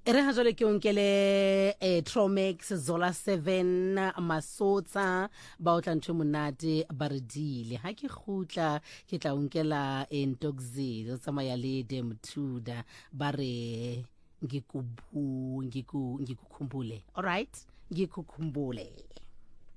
Re ha jwale ke onkele Tromex Zola 7 Masotsa ba o tla ntwe monate ba re dile ha ke khutla ke tla onkela Ntoxi o tsamaya le Demthuda ba re ngikukhumbule all right ngikukhumbule.